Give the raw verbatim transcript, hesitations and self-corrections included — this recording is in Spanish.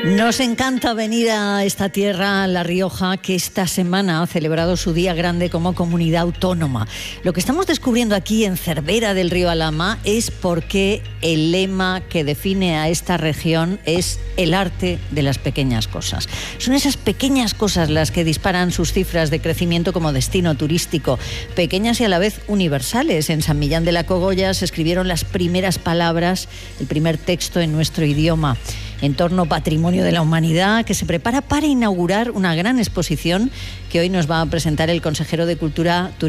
Nos encanta venir a esta tierra, La Rioja, que esta semana ha celebrado su día grande como comunidad autónoma. Lo que estamos descubriendo aquí en Cervera del Río Alhama es por qué el lema que define a esta región es el arte de las pequeñas cosas. Son esas pequeñas cosas las que disparan sus cifras de crecimiento como destino turístico, pequeñas y a la vez universales. En San Millán de la Cogolla se escribieron las primeras palabras, el primer texto en nuestro idioma. Entorno Patrimonio de la Humanidad, que se prepara para inaugurar una gran exposición que hoy nos va a presentar el consejero de Cultura, Turismo